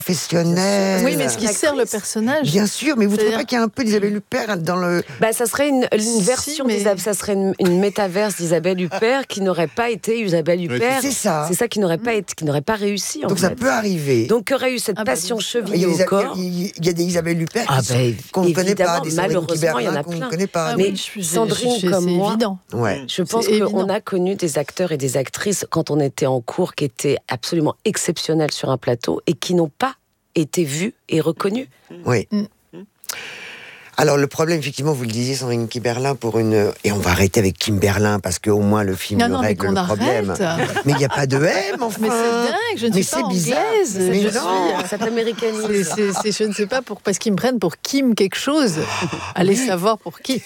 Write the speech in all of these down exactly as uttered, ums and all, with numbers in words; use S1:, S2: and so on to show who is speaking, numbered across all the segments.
S1: professionnelle.
S2: Oui, mais ce qui sert le personnage.
S1: Bien sûr, mais vous ne trouvez
S2: C'est-à-dire-
S1: pas qu'il y a un peu d'Isabelle Huppert dans le...
S3: Bah, ça serait une, une
S2: Si,
S3: version
S2: mais-
S3: d'Isabelle, ça serait une, une métaverse d'Isabelle Huppert qui n'aurait pas été Isabelle Huppert.
S1: C'est ça.
S3: C'est ça qui n'aurait pas été, qui n'aurait pas réussi. En
S1: Donc
S3: fait.
S1: ça peut arriver.
S3: Donc, il y aurait eu cette
S2: Ah bah,
S3: passion
S2: bien sûr.
S1: il y,
S3: chevillée
S1: a
S3: au
S1: des,
S3: corps.
S1: il y a- il y a des Isabelle Huppert
S3: Ah
S1: qui sont-
S3: ben,
S1: qu'on ne connaît pas,
S3: évidemment,
S1: des Sandrine
S3: malheureusement, il y en a
S1: Kiberlin qu'on ne
S3: plein.
S1: connaît pas.
S2: Ah
S3: Mais
S2: oui, je suis-
S3: Sandrine,
S2: je- je-
S3: comme
S2: c'est
S3: moi,
S2: évident.
S1: Ouais.
S3: Je pense
S2: C'est
S3: qu'on
S2: évident.
S3: a connu des acteurs et des actrices quand on était en cours qui étaient absolument exceptionnels sur un plateau et qui n'ont pas été vus et reconnus.
S1: Oui.
S2: Mm.
S1: Alors le problème, effectivement, vous le disiez, Sandrine Kiberlin, pour une... Et on va arrêter avec Kimberlin, parce qu'au moins le film
S2: Non,
S1: le
S2: non, mais
S1: règle
S2: qu'on
S1: le problème.
S2: arrête.
S1: Mais il n'y a pas de M, enfin.
S2: Mais c'est dingue, je ne
S1: Mais
S2: suis pas
S1: c'est bizarre.
S2: anglaise.
S1: Mais
S2: je
S1: non.
S2: suis...
S3: Cette américanise.
S2: C'est, c'est, c'est- je ne sais pas pour, parce qu'ils me prennent pour Kim quelque chose. Allez savoir pour qui.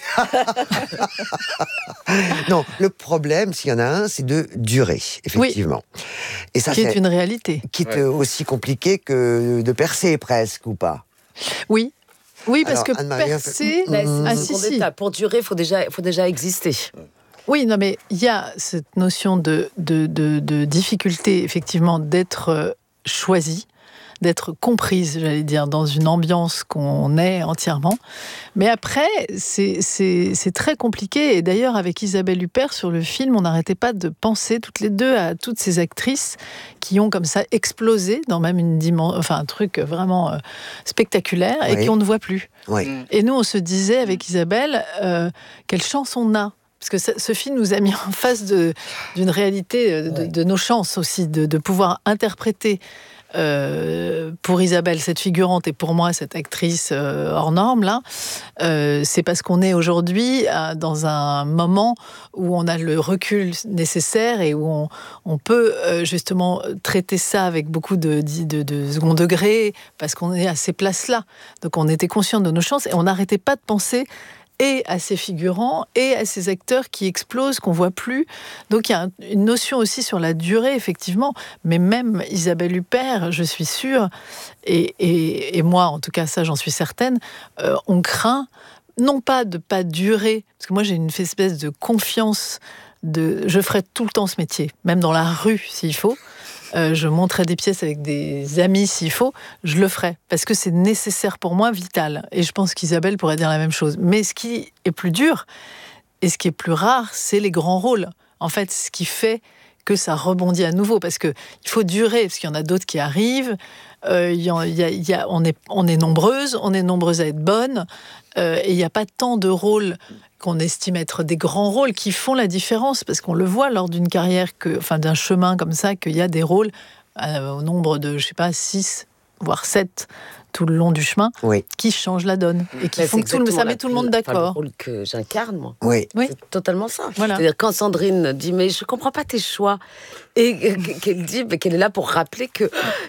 S1: Non, le problème, s'il y en a un, c'est de durer, effectivement. Et ça,
S2: Qui est
S1: c'est
S2: une réalité.
S1: qui est aussi compliqué que de percer, presque, ou pas.
S2: Oui. Oui, parce
S1: Alors,
S2: que
S1: Anne-Marie, un peu-
S2: percer.
S3: Bah, c'est
S2: Ah,
S3: une
S2: si,
S3: seconde
S2: si.
S3: étape. Pour durer, il faut déjà, faut déjà exister.
S2: Oui, non, mais il y a cette notion de, de, de, de difficulté, effectivement, d'être euh, choisie, d'être comprise, j'allais dire, dans une ambiance qu'on est entièrement. Mais après, c'est, c'est, c'est très compliqué. Et d'ailleurs, avec Isabelle Huppert, sur le film, on n'arrêtait pas de penser toutes les deux à toutes ces actrices qui ont comme ça explosé dans même une dimension, enfin un truc vraiment euh, spectaculaire et
S1: Oui.
S2: qu'on ne voit plus.
S1: Oui.
S2: Et nous, on se disait avec Isabelle, euh, quelle chance on a. Parce que ce, ce film nous a mis en face de, d'une réalité euh, de,
S3: Ouais.
S2: de nos chances aussi, de, de pouvoir interpréter euh, pour Isabelle cette figurante et pour moi cette actrice euh, hors norme là. Euh, c'est parce qu'on est aujourd'hui euh, dans un moment où on a le recul nécessaire et où on, on peut euh, justement traiter ça avec beaucoup de, de, de second degré parce qu'on est à ces places-là. Donc on était conscient de nos chances et on n'arrêtait pas de penser et à ces figurants, et à ces acteurs qui explosent, qu'on voit plus. Donc il y a un- une notion aussi sur la durée, effectivement. Mais même Isabelle Huppert, je suis sûre, et, et, et moi, en tout cas, ça, j'en suis certaine, euh, on craint, non pas de pas durer, parce que moi, j'ai une espèce de confiance, de, je ferai tout le temps ce métier, même dans la rue, s'il faut. Euh, je monterai des pièces avec des amis s'il faut, je le ferai, parce que c'est nécessaire pour moi, vital. Et je pense qu'Isabelle pourrait dire la même chose. Mais ce qui est plus dur, et ce qui est plus rare, c'est les grands rôles. En fait, ce qui fait que ça rebondit à nouveau, parce qu'il faut durer, parce qu'il y en a d'autres qui arrivent, euh, il y a, il y a, il y a, on, est, on est nombreuses, on est nombreuses à être bonnes, euh, et il n'y a pas tant de rôles qu'on estime être des grands rôles qui font la différence, parce qu'on le voit lors d'une carrière, que, enfin d'un chemin comme ça, qu'il y a des rôles euh, au nombre de, je sais pas, six, voire sept, tout le long du chemin,
S1: Oui.
S2: qui changent la donne, et qui
S3: Bah,
S2: font
S3: c'est
S2: que tout le,
S3: exactement
S2: ça
S3: la
S2: met tout le
S3: plus-
S2: monde
S3: enfin, le
S2: d'accord.
S3: rôle que j'incarne, moi.
S1: Oui.
S2: Oui.
S3: C'est totalement ça.
S2: Voilà.
S3: C'est-à-dire quand Sandrine dit mais je comprends pas tes choix et qu'elle dit mais qu'elle est là pour rappeler que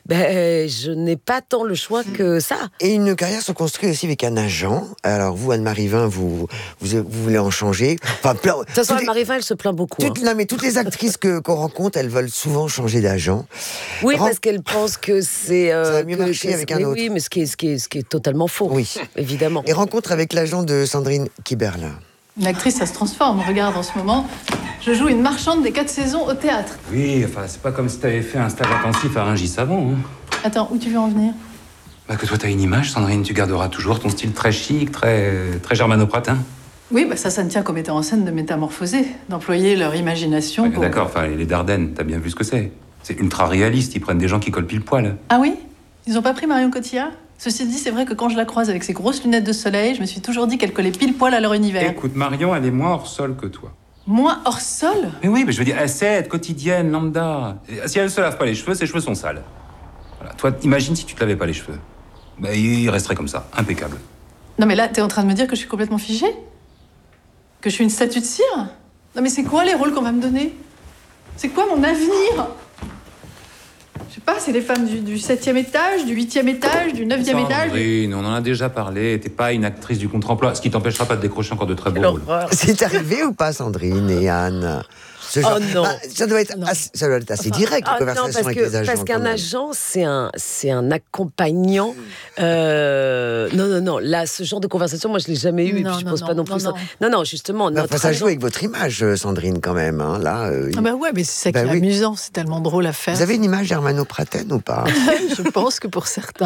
S3: ben je n'ai pas tant le choix que ça.
S1: Et une carrière se construit aussi avec un agent. Alors vous, Anne-Marie Vin, vous, vous, vous voulez en changer. Enfin, plein-
S3: De toute façon,
S1: toutes les-
S3: Marie Vin, elle se plaint beaucoup.
S1: toutes-
S3: hein.
S1: non, mais toutes les actrices que, qu'on rencontre, elles veulent souvent changer d'agent.
S3: Oui,
S1: Ren-
S3: parce qu'elle pense que c'est euh,
S1: Ça va mieux
S3: que-
S1: marcher
S3: que-
S1: avec un
S3: mais
S1: autre.
S3: Oui, mais ce qui est, ce qui est, ce qui est totalement faux.
S1: Oui.
S3: Évidemment.
S1: Et rencontre avec l'agent de Sandrine Kiberlin.
S2: Une actrice, ça se transforme. Regarde, en ce moment, je joue une marchande des quatre saisons au théâtre.
S4: Oui, enfin, c'est pas comme si t'avais fait un stage intensif à Rungis avant. Hein.
S2: Attends, où tu veux en venir?
S4: Bah, que toi, t'as une image, Sandrine, tu garderas toujours ton style très chic, très, très germano-pratin.
S2: Oui, bah ça, ça ne tient qu'aux metteurs en scène de métamorphoser, d'employer leur imagination
S4: Ouais,
S2: pour...
S4: D'accord, enfin, les Dardennes, t'as bien vu ce que c'est. C'est ultra réaliste, ils prennent des gens qui collent pile poil.
S2: Ah oui? Ils ont pas pris Marion Cotillard? Ceci dit, c'est vrai que quand je la croise avec ses grosses lunettes de soleil, je me suis toujours dit qu'elle collait pile poil à leur univers.
S4: Écoute, Marion, elle est moins hors sol que toi.
S2: Moins hors sol?
S4: Mais oui, mais je veux dire, elle sait être quotidienne, lambda. Et si elle se lave pas les cheveux, ses cheveux sont sales. Voilà. Toi, imagine si tu te lavais pas les cheveux. Bah, il resterait comme ça, impeccable.
S2: Non mais là, t'es en train de me dire que je suis complètement figée? Que je suis une statue de cire? Non mais c'est quoi les rôles qu'on va me donner? C'est quoi mon avenir? Je sais pas, c'est les femmes du, du septième étage, du huitième étage, du neuvième étage.
S4: Sandrine, on en a déjà parlé, t'es pas une actrice du contre-emploi, ce qui t'empêchera pas de décrocher encore de très beaux
S3: Quelle
S4: rôles.
S3: horreur.
S1: C'est arrivé ou pas, Sandrine et Anne? ce genre.
S3: Oh non.
S1: Bah, ça doit être
S2: Non.
S1: assez, ça doit être assez
S2: Enfin,
S1: direct,
S3: Ah
S1: les
S3: non,
S1: conversations
S3: parce
S1: avec
S3: que
S1: les agents.
S3: parce qu'un
S1: quand même.
S3: agent, c'est un c'est un accompagnant. Euh, non non non, là, ce genre de conversation, moi, je l'ai jamais eu et
S2: Non,
S3: puis je
S2: non,
S3: pose pas
S2: non,
S3: non plus
S2: non,
S3: ça.
S2: non.
S3: Non non, justement,
S1: Bah,
S3: notre
S1: ça joue
S3: agent-
S1: avec votre image, euh, Sandrine, quand même. Hein. Là, euh,
S2: Ah bah ouais, mais c'est ça
S1: Bah
S2: qui est
S1: oui.
S2: amusant, c'est tellement drôle à faire.
S1: vous avez une image d'Hermano Praten ou pas?
S2: Je pense que pour certains.